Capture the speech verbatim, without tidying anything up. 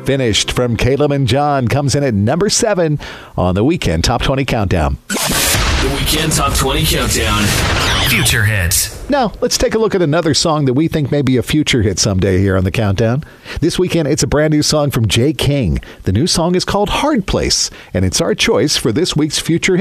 Finished from Caleb and John comes in at number seven on the Weekend Top twenty Countdown. The Weekend Top twenty Countdown. Future hits. Now, let's take a look at another song that we think may be a future hit someday here on the Countdown. This weekend, it's a brand new song from Jay King. The new song is called Hard Place, and it's our choice for this week's future hit.